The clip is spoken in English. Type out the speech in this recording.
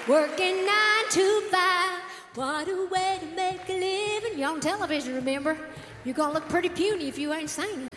Working 9 to 5. What a way to make a living. You're on television, remember? You're gonna look pretty puny if you ain't singing.